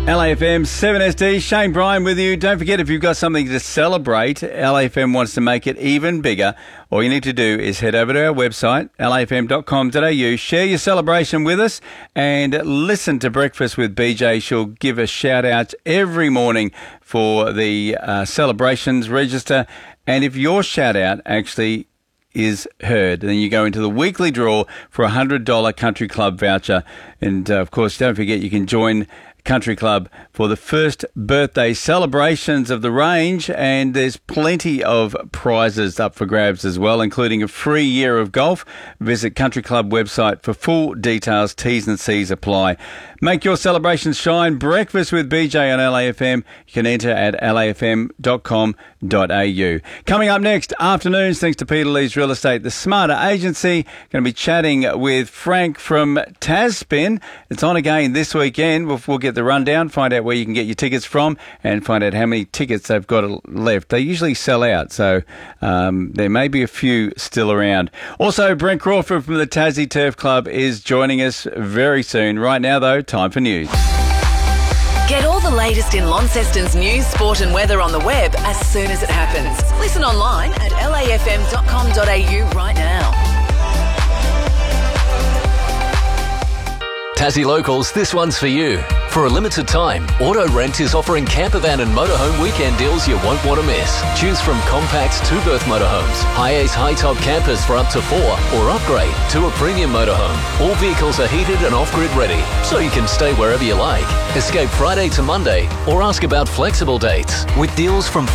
LAFM 7SD, Shane Bryan with you. Don't forget, if you've got something to celebrate, LAFM wants to make it even bigger. All you need to do is head over to our website, lafm.com.au, share your celebration with us and listen to Breakfast with BJ. She'll give us shout-outs every morning for the celebrations. Register, and if your shout-out actually is heard, then you go into the weekly draw for a $100 Country Club voucher. And, of course, don't forget you can join Country Club for the first birthday celebrations of the range, and there's plenty of prizes up for grabs as well, including a free year of golf. Visit Country Club website for full details. T's and C's apply. Make your celebrations shine. Breakfast with BJ on LAFM. You can enter at lafm.com.au. Coming up next, afternoons, thanks to Peter Lee's Real Estate, the Smarter Agency. Going to be chatting with Frank from Tasspin. It's on again this weekend. We'll get the rundown, find out where you can get your tickets from, and find out how many tickets they've got left. They usually sell out, so there may be a few still around. Also, Brent Crawford from the Tassie Turf Club is joining us very soon. Right now, though, time for news. Get all the latest in Launceston's news, sport and weather on the web as soon as it happens. Listen online at lafm.com.au right now. Tassie locals, this one's for you. For a limited time, Auto Rent is offering campervan and motorhome weekend deals you won't want to miss. Choose from compact two-berth motorhomes, high-ace high-top campers for up to 4, or upgrade to a premium motorhome. All vehicles are heated and off-grid ready, so you can stay wherever you like. Escape Friday to Monday, or ask about flexible dates. With deals from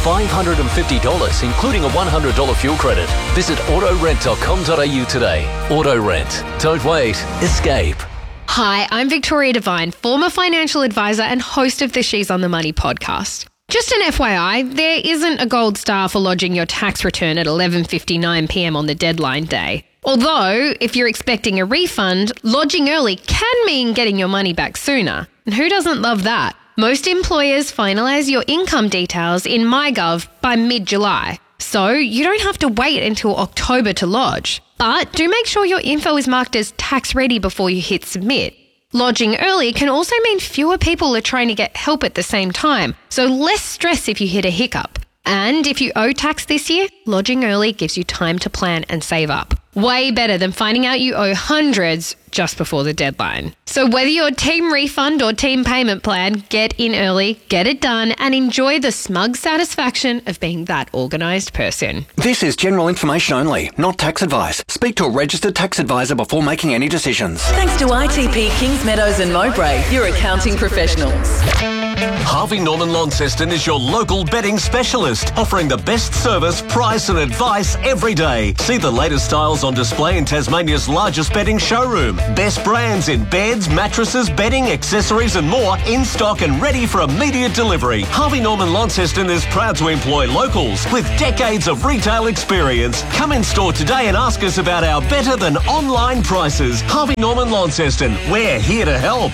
$550, including a $100 fuel credit. Visit autorent.com.au today. Auto Rent. Don't wait. Escape. Hi, I'm Victoria Devine, former financial advisor and host of the She's on the Money podcast. Just an FYI, there isn't a gold star for lodging your tax return at 11:59pm on the deadline day. Although, if you're expecting a refund, lodging early can mean getting your money back sooner. And who doesn't love that? Most employers finalise your income details in MyGov by mid-July, so you don't have to wait until October to lodge. But do make sure your info is marked as tax ready before you hit submit. Lodging early can also mean fewer people are trying to get help at the same time, so less stress if you hit a hiccup. And if you owe tax this year, lodging early gives you time to plan and save up. Way better than finding out you owe hundreds just before the deadline. So whether you're team refund or team payment plan, get in early, get it done, and enjoy the smug satisfaction of being that organised person. This is general information only, not tax advice. Speak to a registered tax advisor before making any decisions. Thanks to ITP Kings Meadows and Mowbray, your accounting professionals. Harvey Norman Launceston is your local bedding specialist, offering the best service, price and advice every day. See the latest styles on display in Tasmania's largest bedding showroom. Best brands in beds, mattresses, bedding, accessories and more in stock and ready for immediate delivery. Harvey Norman Launceston is proud to employ locals with decades of retail experience. Come in store today and ask us about our better than online prices. Harvey Norman Launceston, we're here to help.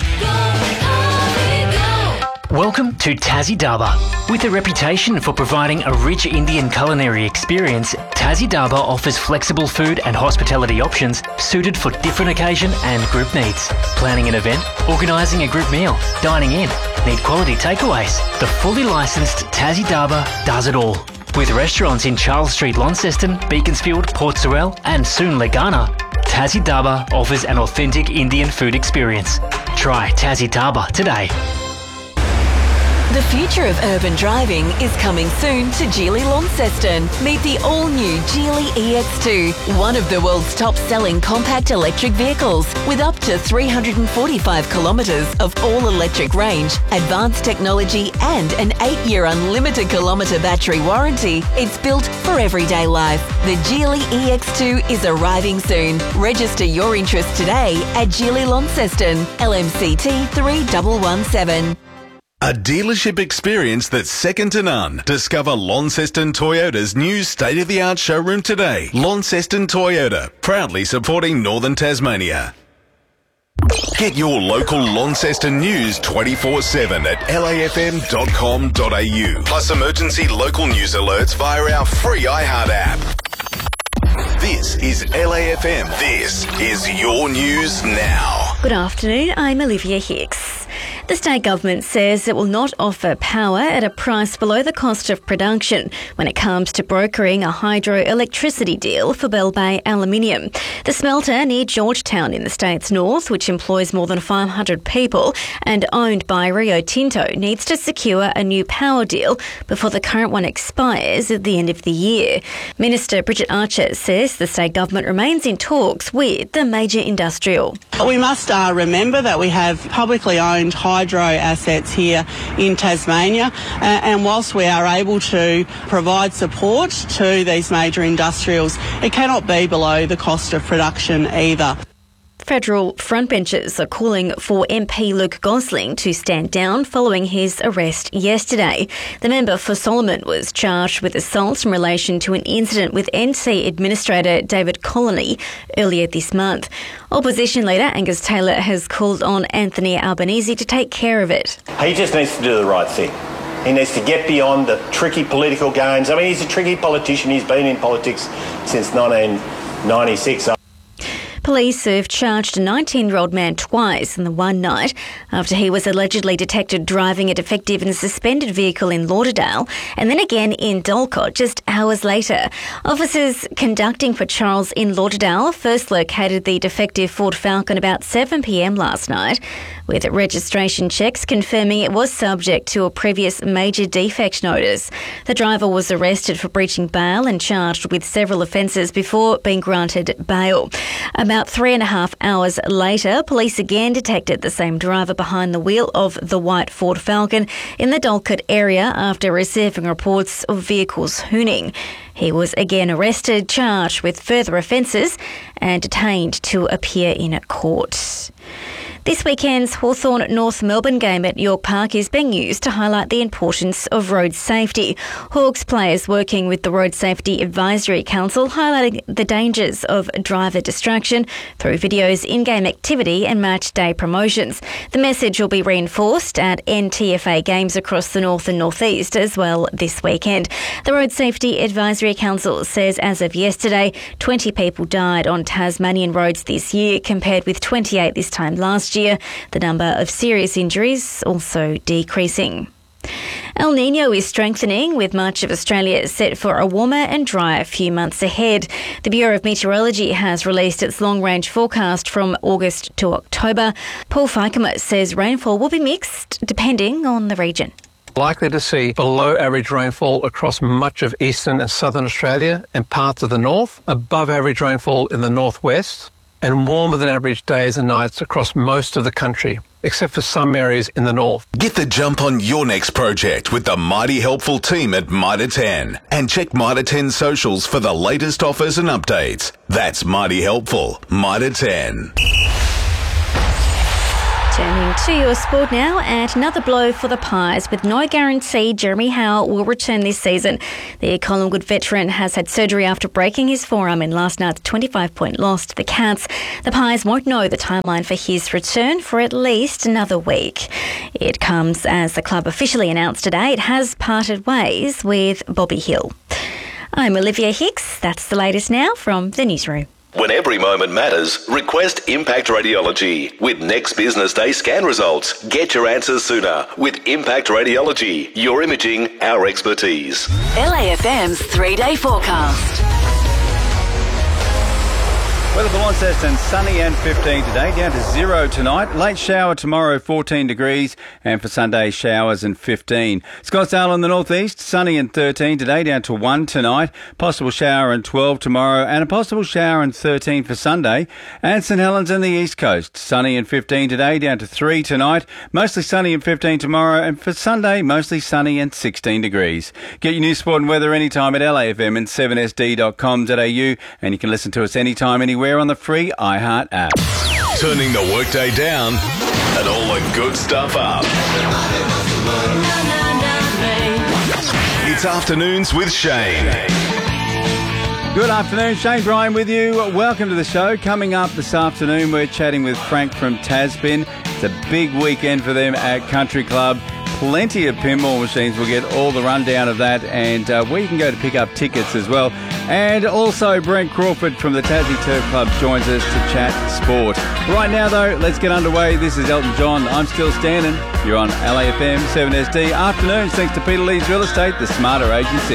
Welcome to Tassie Daba. With a reputation for providing a rich Indian culinary experience, Tassie Daba offers flexible food and hospitality options suited for different occasion and group needs. Planning an event, organising a group meal, dining in, need quality takeaways. The fully licensed Tassie Daba does it all. With restaurants in Charles Street, Launceston, Beaconsfield, Port Sorell and soon Legana, Tassie Daba offers an authentic Indian food experience. Try Tassie Daba today. The future of urban driving is coming soon to Geely Launceston. Meet the all-new Geely EX2, one of the world's top-selling compact electric vehicles with up to 345 kilometres of all-electric range, advanced technology and an 8-year unlimited kilometre battery warranty. It's built for everyday life. The Geely EX2 is arriving soon. Register your interest today at Geely Launceston, LMCT 3117. A dealership experience that's second to none. Discover Launceston Toyota's new state-of-the-art showroom today. Launceston Toyota, proudly supporting Northern Tasmania. Get your local Launceston news 24/7 at lafm.com.au. Plus emergency local news alerts via our free iHeart app. This is LAFM. This is your news now. Good afternoon, I'm Olivia Hicks. The state government says it will not offer power at a price below the cost of production when it comes to brokering a hydroelectricity deal for Bell Bay Aluminium. The smelter near Georgetown in the state's north, which employs more than 500 people and owned by Rio Tinto, needs to secure a new power deal before the current one expires at the end of the year. Minister Bridget Archer says the state government remains in talks with the major industrial. We must remember that we have publicly owned hydro assets here in Tasmania, and whilst we are able to provide support to these major industrials, it cannot be below the cost of production either. Federal frontbenchers are calling for MP Luke Gosling to stand down following his arrest yesterday. The member for Solomon was charged with assault in relation to an incident with NC Administrator David Colony earlier this month. Opposition leader Angus Taylor has called on Anthony Albanese to take care of it. He just needs to do the right thing. He needs to get beyond the tricky political games. I mean, he's a tricky politician. He's been in politics since 1996. Police have charged a 19-year-old man twice in the one night after he was allegedly detected driving a defective and suspended vehicle in Lauderdale and then again in Dulcot just hours later. Officers conducting patrols in Lauderdale first located the defective Ford Falcon about 7 p.m. last night, with registration checks confirming it was subject to a previous major defect notice. The driver was arrested for breaching bail and charged with several offences before being granted bail. About 3.5 hours later, police again detected the same driver behind the wheel of the white Ford Falcon in the Dulcot area after receiving reports of vehicles hooning. He was again arrested, charged with further offences and detained to appear in court. This weekend's Hawthorn North Melbourne game at York Park is being used to highlight the importance of road safety. Hawks players working with the Road Safety Advisory Council highlighting the dangers of driver distraction through videos, in-game activity and match day promotions. The message will be reinforced at NTFA games across the north and northeast as well this weekend. The Road Safety Advisory Council says as of yesterday, 20 people died on Tasmanian roads this year compared with 28 this time last year. The number of serious injuries also decreasing. El Nino is strengthening, with much of Australia set for a warmer and drier few months ahead. The Bureau of Meteorology has released its long-range forecast from August to October. Paul Fikema says rainfall will be mixed depending on the region. Likely to see below average rainfall across much of eastern and southern Australia and parts of the north, above average rainfall in the northwest, and warmer than average days and nights across most of the country, except for some areas in the north. Get the jump on your next project with the mighty helpful team at Mitre 10. And check Mitre 10 socials for the latest offers and updates. That's mighty helpful. Mitre 10. Turning to your sport now, and another blow for the Pies. With no guarantee Jeremy Howe will return this season. The Collingwood veteran has had surgery after breaking his forearm in last night's 25-point loss to the Cats. The Pies won't know the timeline for his return for at least another week. It comes as the club officially announced today it has parted ways with Bobby Hill. I'm Olivia Hicks. That's the latest now from the newsroom. When every moment matters, request Impact Radiology. With next business day scan results, get your answers sooner. With Impact Radiology, your imaging, our expertise. LAFM's 3-day forecast. Weather for Launceston, sunny and 15 today, down to 0 tonight. Late shower tomorrow, 14 degrees, and for Sunday, showers and 15. Scottsdale in the northeast, sunny and 13 today, down to 1 tonight. Possible shower and 12 tomorrow, and a possible shower and 13 for Sunday. And St Helens in the east coast, sunny and 15 today, down to 3 tonight. Mostly sunny and 15 tomorrow, and for Sunday, mostly sunny and 16 degrees. Get your news, sport and weather anytime at LAFM and 7sd.com.au, and you can listen to us anytime, anywhere on the free iHeart app. Turning the workday down and all the good stuff up. It's Afternoons with Shane. Good afternoon, Shane Bryan with you. Welcome to the show. Coming up this afternoon, we're chatting with Frank from Tasbin. It's a big weekend for them at Country Club. Plenty of pinball machines. We'll get all the rundown of that and where you can go to pick up tickets as well. And also Brent Crawford from the Tassie Turf Club joins us to chat sport. Right now, though, let's get underway. This is Elton John. I'm still standing. You're on LAFM 7SD. Afternoons, thanks to Peter Leeds Real Estate, the smarter agency.